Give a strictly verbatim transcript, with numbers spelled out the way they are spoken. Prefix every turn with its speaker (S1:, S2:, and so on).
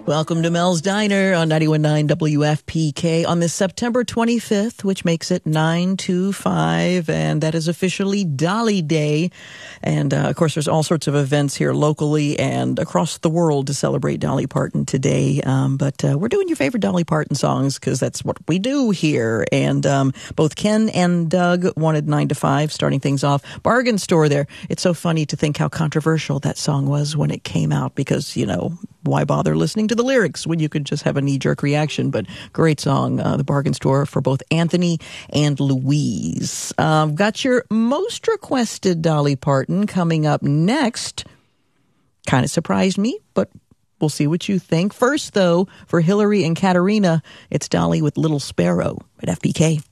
S1: Welcome to Mel's Diner on ninety-one point nine W F P K on this September twenty-fifth, which makes it nine two five, and that is officially Dolly Day. And, uh, of course, there's all sorts of events here locally and across the world to celebrate Dolly Parton today. Um, but uh, we're doing your favorite Dolly Parton songs because that's what we do here. And um, both Ken and Doug wanted nine to five, starting things off. Bargain store there. It's so funny to think how controversial that song was when it came out because, you know, why bother listening to the lyrics when you could just have a knee-jerk reaction? But great song, uh, The Bargain Store, for both Anthony and Louise. Um, got your most requested Dolly Parton coming up next. Kind of surprised me, but we'll see what you think. First, though, for Hillary and Katerina, it's Dolly with Little Sparrow at F P K.